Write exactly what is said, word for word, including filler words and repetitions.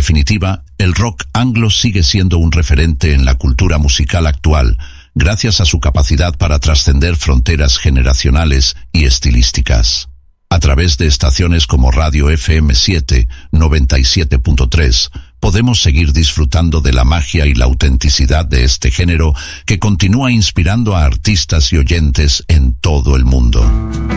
definitiva, el rock anglo sigue siendo un referente en la cultura musical actual, gracias a su capacidad para trascender fronteras generacionales y estilísticas. A través de estaciones como Radio F M siete, noventa y siete punto tres, podemos seguir disfrutando de la magia y la autenticidad de este género que continúa inspirando a artistas y oyentes en todo el mundo.